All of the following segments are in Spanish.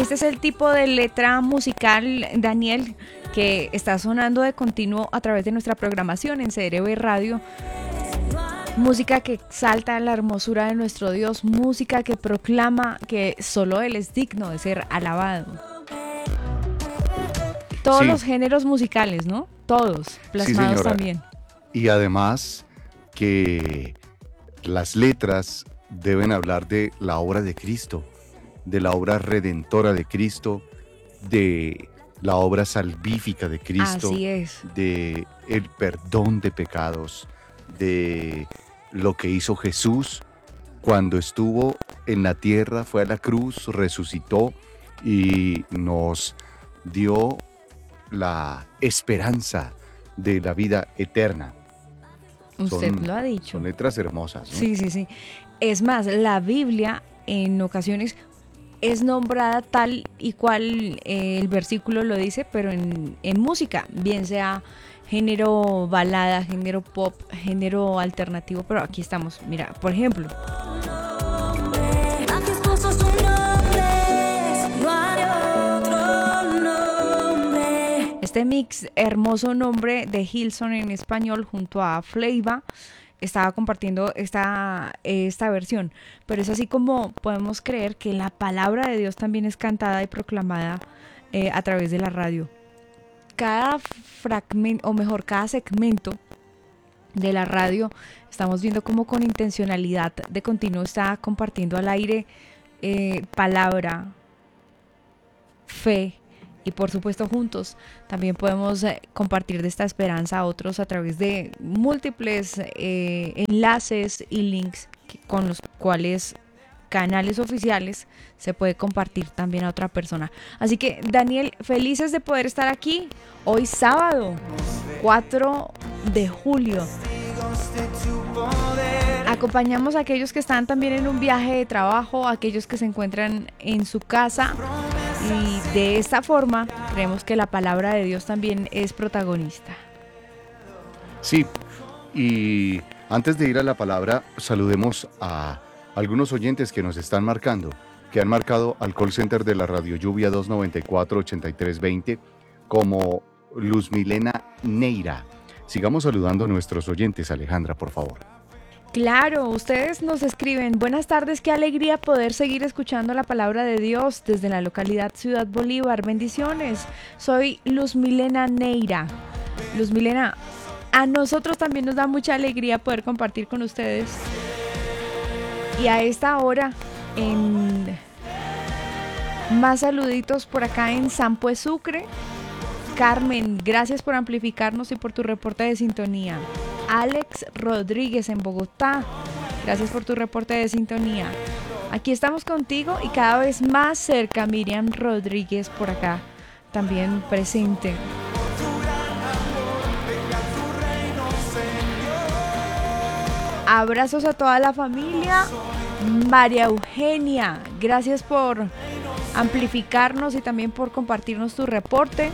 Este es el tipo de letra musical, Daniel, que está sonando de continuo a través de nuestra programación en CRB Radio. Música que exalta la hermosura de nuestro Dios, música que proclama que solo Él es digno de ser alabado. Todos Sí, los géneros musicales, ¿no? Todos, sí, plasmados señora. también. Y además que las letras deben hablar de la obra de Cristo, de la obra redentora de Cristo, de la obra salvífica de Cristo, Así es. de el perdón de pecados, de lo que hizo Jesús cuando estuvo en la tierra, fue a la cruz, resucitó y nos dio la esperanza de la vida eterna. Usted Son, lo ha son dicho. letras hermosas, ¿no? Sí, sí, sí. Es más, la Biblia en ocasiones es nombrada tal y cual el versículo lo dice, pero en música, bien sea género balada, género pop, género alternativo, pero aquí estamos. Mira, por ejemplo, este mix, hermoso nombre de Hillsong en español junto a Fleiva, estaba compartiendo esta versión. Pero es así como podemos creer que la palabra de Dios también es cantada y proclamada a través de la radio. Cada fragmento, o mejor, cada segmento de la radio, estamos viendo cómo con intencionalidad de continuo está compartiendo al aire palabra, fe, y por supuesto juntos también podemos compartir de esta esperanza a otros a través de múltiples enlaces y links con los cuales canales oficiales se puede compartir también a otra persona. Así que Daniel, felices de poder estar aquí hoy sábado 4 de julio. Acompañamos a aquellos que están también en un viaje de trabajo, a aquellos que se encuentran en su casa, y de esta forma creemos que la palabra de Dios también es protagonista. Sí, y antes de ir a la palabra, saludemos a algunos oyentes que nos están marcando, que han marcado al call center de la Radio Lluvia 294-8320 como Luz Milena Neira. Sigamos saludando a nuestros oyentes, Alejandra, por favor. Claro, ustedes nos escriben: buenas tardes, qué alegría poder seguir escuchando la palabra de Dios desde la localidad Ciudad Bolívar. Bendiciones, soy Luz Milena Neira. Luz Milena, a nosotros también nos da mucha alegría poder compartir con ustedes. Y a esta hora, en más saluditos por acá en Sampué Sucre. Carmen, gracias por amplificarnos y por tu reporte de sintonía. Alex Rodríguez en Bogotá, gracias por tu reporte de sintonía. Aquí estamos contigo y cada vez más cerca. Miriam Rodríguez por acá, también presente. Abrazos a toda la familia. María Eugenia, gracias por amplificarnos y también por compartirnos tu reporte.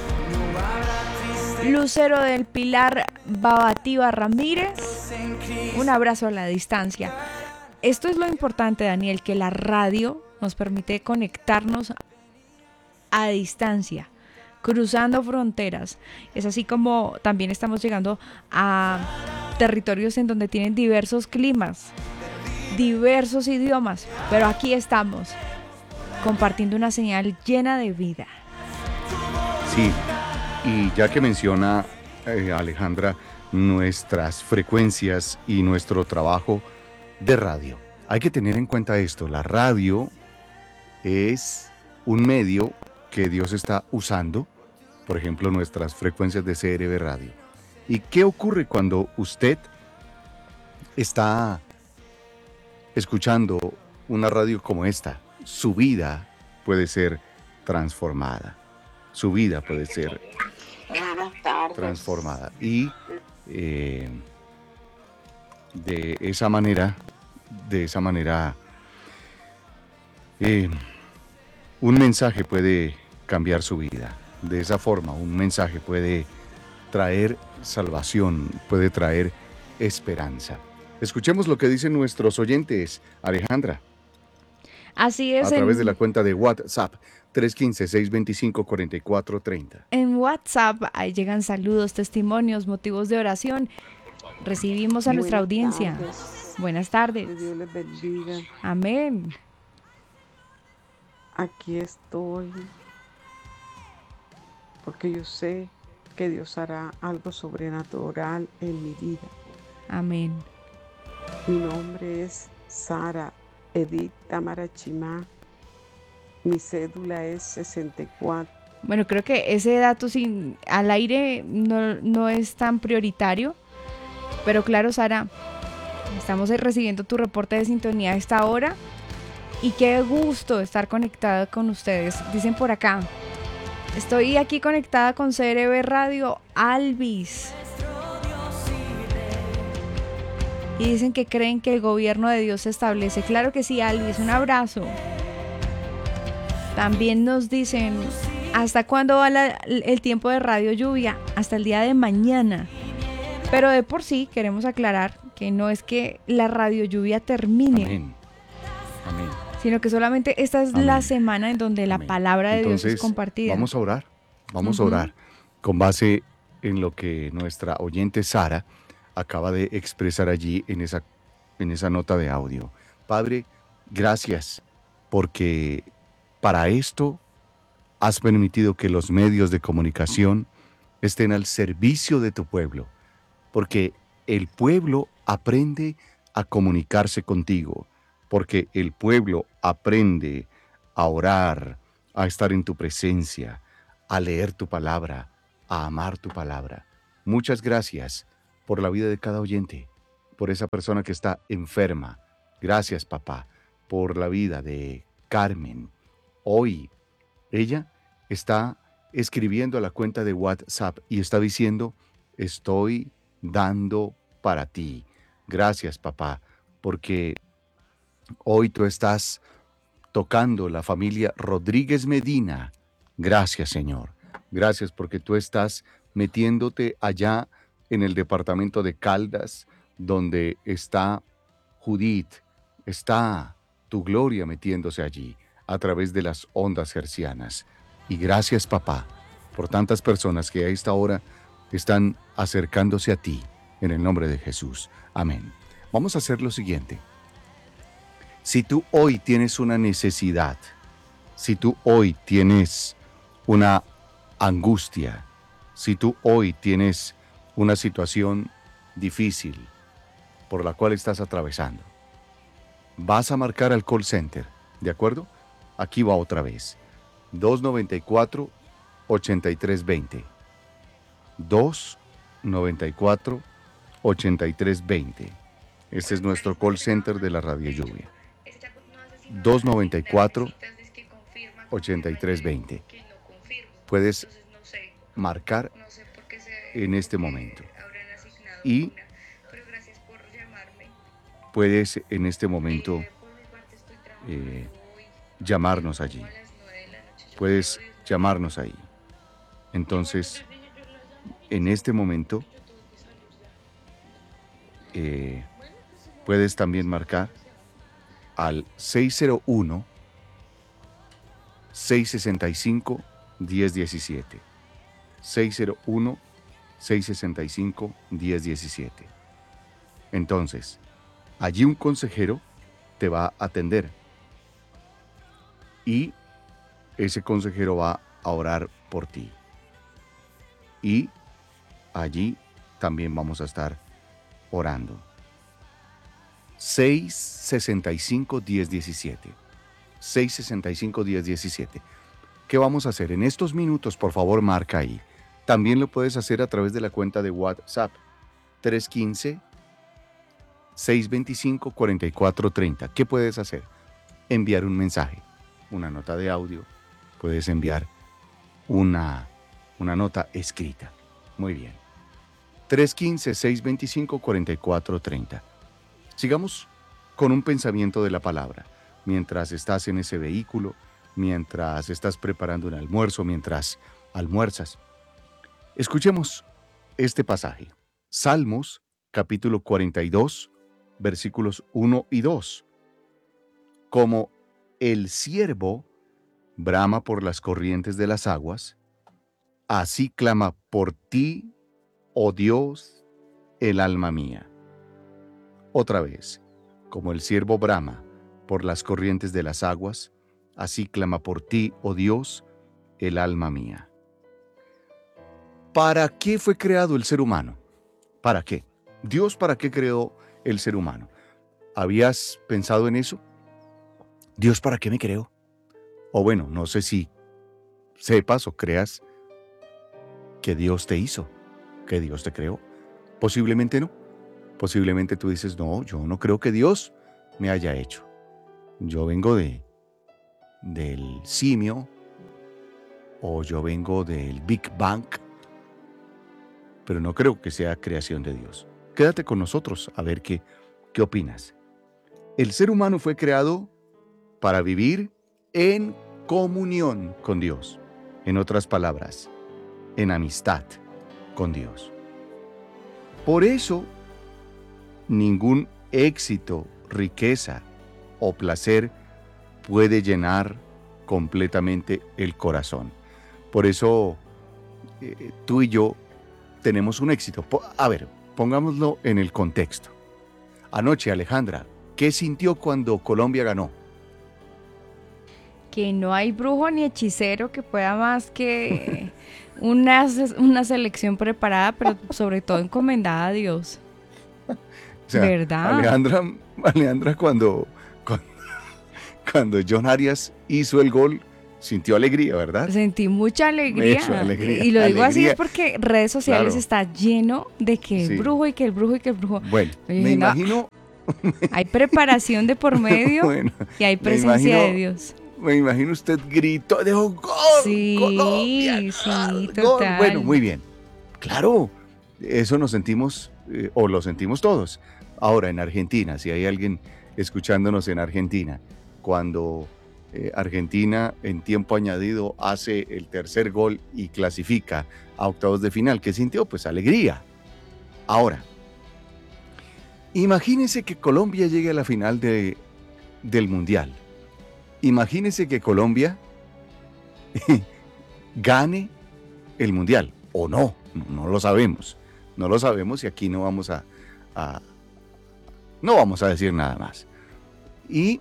Lucero del Pilar Babativa Ramírez, un abrazo a la distancia. Esto es lo importante, Daniel, que la radio nos permite conectarnos a distancia, cruzando fronteras. Es así como también estamos llegando a territorios en donde tienen diversos climas, diversos idiomas, pero aquí estamos compartiendo una señal llena de vida. Sí, y ya que menciona Alejandra nuestras frecuencias y nuestro trabajo de radio, hay que tener en cuenta esto: la radio es un medio que Dios está usando, por ejemplo, nuestras frecuencias de CRB Radio. ¿Y qué ocurre cuando usted está escuchando una radio como esta? Su vida puede ser transformada. Su vida puede ser transformada. Y de esa manera, un mensaje puede cambiar su vida. De esa forma, un mensaje puede traer salvación, puede traer esperanza. Escuchemos lo que dicen nuestros oyentes, Alejandra. Así es, a través de la cuenta de WhatsApp 315-625-4430. en WhatsApp ahí llegan saludos, testimonios, motivos de oración. Recibimos a nuestra Buenas audiencia. tardes, Buenas tardes. que Dios les bendiga. Amén. Aquí estoy porque yo sé que Dios hará algo sobrenatural en mi vida. Amén. Mi nombre es Sara Edith Tamarachimá. Mi cédula es 64. Bueno, creo que ese dato sin, al aire no es tan prioritario, pero claro, Sara, estamos recibiendo tu reporte de sintonía a esta hora y qué gusto estar conectada con ustedes. Dicen por acá, estoy aquí conectada con CRB Radio Alvis. Y dicen que creen que el gobierno de Dios se establece. Claro que sí, Alvis, un abrazo. También nos dicen, ¿hasta cuándo va el tiempo de Radio Lluvia? Hasta el día de mañana. Pero de por sí queremos aclarar que no es que la Radio Lluvia termine. Amén. Amén. Sino que solamente esta es Amén. la semana en donde la Amén. palabra de Entonces, Dios es compartida. Vamos a orar. Vamos a orar con base en lo que nuestra oyente Sara acaba de expresar allí en esa nota de audio. Padre, gracias porque para esto has permitido que los medios de comunicación estén al servicio de tu pueblo, porque el pueblo aprende a comunicarse contigo, porque el pueblo aprende a orar, a estar en tu presencia, a leer tu palabra, a amar tu palabra. Muchas gracias por la vida de cada oyente, por esa persona que está enferma. Gracias, papá, por la vida de Carmen. Hoy ella está escribiendo a la cuenta de WhatsApp y está diciendo, estoy dando para ti. Gracias, papá, porque hoy tú estás tocando la familia Rodríguez Medina. Gracias, Señor. Gracias porque tú estás metiéndote allá en el departamento de Caldas, donde está Judith, está tu gloria metiéndose allí a través de las ondas hercianas. Y gracias, papá, por tantas personas que a esta hora están acercándose a ti, en el nombre de Jesús. Amén. Vamos a hacer lo siguiente. Si tú hoy tienes una necesidad, si tú hoy tienes una angustia, si tú hoy tienes una situación difícil por la cual estás atravesando, vas a marcar al call center, ¿de acuerdo? Aquí va otra vez. 294-8320. 294-8320. Este es nuestro call center de la Radio Lluvia. 294-8320. Puedes marcar en este momento. Y puedes en este momento llamarnos allí. Puedes llamarnos ahí. Entonces, en este momento, puedes también marcar al 601-665-1017. 601-665-1017. Entonces, allí un consejero te va a atender y ese consejero va a orar por ti. Y allí también vamos a estar orando. 665-1017. 665-1017. ¿Qué vamos a hacer? En estos minutos, por favor, marca ahí. También lo puedes hacer a través de la cuenta de WhatsApp. 315-625-4430. ¿Qué puedes hacer? Enviar un mensaje, una nota de audio. Puedes enviar una nota escrita. Muy bien. 315-625-4430. Sigamos con un pensamiento de la palabra. Mientras estás en ese vehículo, mientras estás preparando un almuerzo, mientras almuerzas. Escuchemos este pasaje. Salmos, capítulo 42, versículos 1 y 2. Como el ciervo brama por las corrientes de las aguas, así clama por ti, oh Dios, el alma mía. Otra vez, como el ciervo brama por las corrientes de las aguas, así clama por ti, oh Dios, el alma mía. ¿Para qué fue creado el ser humano? ¿Para qué? Dios, ¿para qué creó el ser humano? ¿Habías pensado en eso? ¿Dios para qué me creó? O bueno, no sé si sepas o creas que Dios te hizo, que Dios te creó. Posiblemente no. Posiblemente tú dices, no, yo no creo que Dios me haya hecho. Yo vengo del simio, o yo vengo del Big Bang, pero no creo que sea creación de Dios. Quédate con nosotros a ver qué opinas. El ser humano fue creado para vivir en comunión con Dios. En otras palabras, en amistad con Dios. Por eso, ningún éxito, riqueza o placer puede llenar completamente el corazón. Por eso, tú y yo tenemos un éxito. A ver, pongámoslo en el contexto. Anoche, Alejandra, ¿qué sintió cuando Colombia ganó? Que no hay brujo ni hechicero que pueda más que una selección preparada, pero sobre todo encomendada a Dios. O sea, ¿verdad? Alejandra cuando John Arias hizo el gol, sintió alegría, ¿verdad? Sentí mucha alegría. Eso, alegría. Y lo digo así Alegría. es porque redes sociales Claro. está lleno de que Sí. el brujo y que el brujo y que el brujo. Bueno, Yo me dije, no, imagino, hay preparación de por medio bueno, y hay me presencia de imagino- Dios. me imagino usted gritó, dijo, ¡gol! Sí, ¡Colombia! sí, ¡Gol! total. Bueno, muy bien. Claro, eso nos sentimos, o lo sentimos todos. Ahora, en Argentina, si hay alguien escuchándonos en Argentina, cuando Argentina en tiempo añadido hace el tercer gol y clasifica a octavos de final, ¿qué sintió? Pues alegría. Ahora, imagínense que Colombia llegue a la final del Mundial. Imagínense que Colombia gane el Mundial, o no, no lo sabemos. No lo sabemos y aquí no vamos no vamos a decir nada más. Y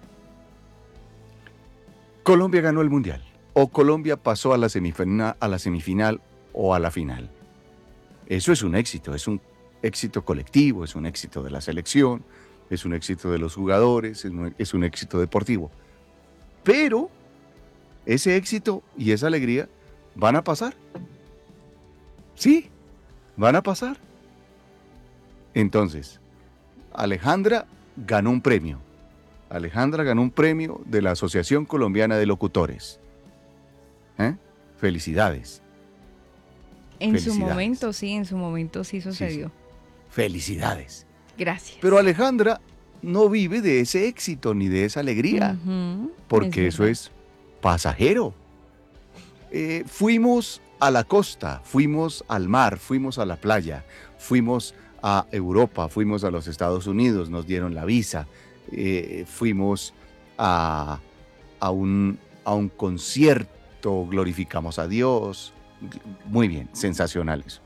Colombia ganó el Mundial, o Colombia pasó a la semifinal o a la final. Eso es un éxito colectivo, es un éxito de la selección, es un éxito de los jugadores, es un éxito deportivo. Pero ese éxito y esa alegría van a pasar. Sí, van a pasar. Entonces, Alejandra ganó un premio. Alejandra ganó un premio de la Asociación Colombiana de Locutores. Felicidades. En su Felicidades. momento sí sucedió. Sí. Felicidades. Gracias. Pero Alejandra no vive de ese éxito ni de esa alegría, Ujú, porque eso verdad. es pasajero. Fuimos a la costa, fuimos al mar, fuimos a la playa, fuimos a Europa, fuimos a los Estados Unidos, nos dieron la visa, fuimos a un concierto, glorificamos a Dios. Muy bien, sensacional eso.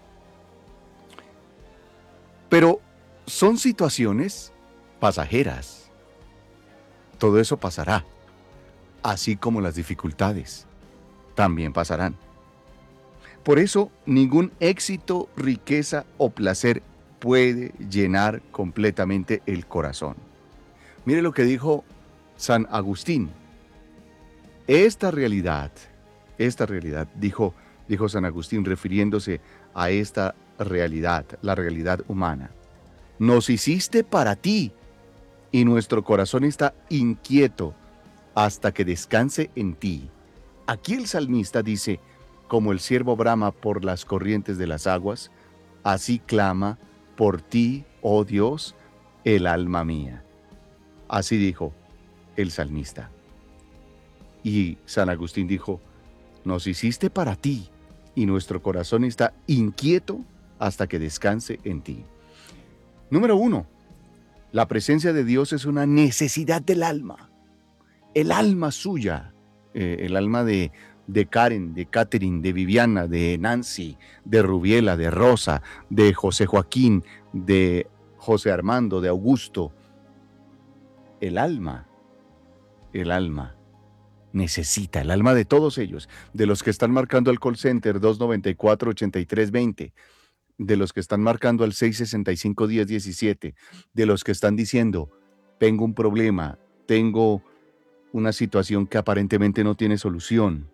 Pero son situaciones pasajeras. Todo eso pasará, así como las dificultades también pasarán. Por eso, ningún éxito, riqueza o placer puede llenar completamente el corazón. Mire lo que dijo San Agustín. Esta realidad, dijo San Agustín refiriéndose a esta realidad, la realidad humana. Nos hiciste para ti y nuestro corazón está inquieto hasta que descanse en ti. Aquí el salmista dice, como el ciervo brama por las corrientes de las aguas, así clama por ti, oh Dios, el alma mía. Así dijo el salmista. Y San Agustín dijo, nos hiciste para ti y nuestro corazón está inquieto hasta que descanse en ti. Número 1, la presencia de Dios es una necesidad del alma. el alma suya, el alma de Karen, de Catherine, de Viviana, de Nancy, de Rubiela, de Rosa, de José Joaquín, de José Armando, de Augusto. El alma necesita, el alma de todos ellos, de los que están marcando al call center 294-8320, de los que están marcando al 665-1017, de los que están diciendo, tengo un problema, tengo una situación que aparentemente no tiene solución.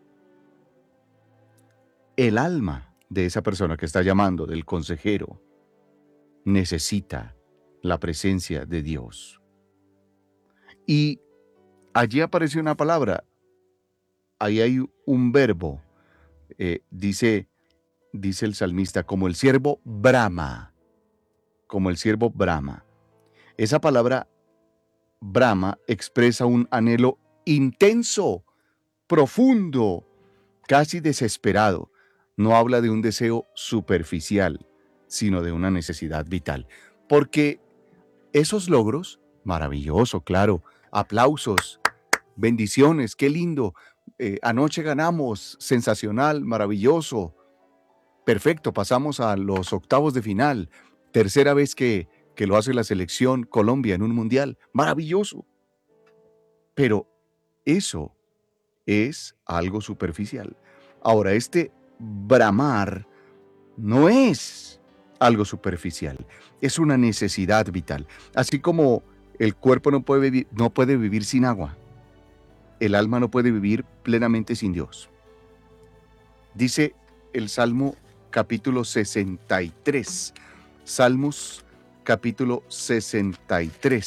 El alma de esa persona que está llamando, del consejero, necesita la presencia de Dios. Y allí aparece una palabra, ahí hay un verbo, dice el salmista, como el siervo brama, como el siervo brama. Esa palabra brama expresa un anhelo intenso, profundo, casi desesperado. No habla de un deseo superficial, sino de una necesidad vital. Porque esos logros, maravilloso, claro, aplausos, bendiciones, qué lindo, anoche ganamos, sensacional, maravilloso, perfecto, pasamos a los octavos de final, tercera vez que lo hace la selección Colombia en un mundial, maravilloso. Pero eso es algo superficial. Ahora, este bramar no es algo superficial, es una necesidad vital. Así como el cuerpo no puede vivir sin agua, el alma no puede vivir plenamente sin Dios. Dice el Salmo capítulo 63, Salmos capítulo 63.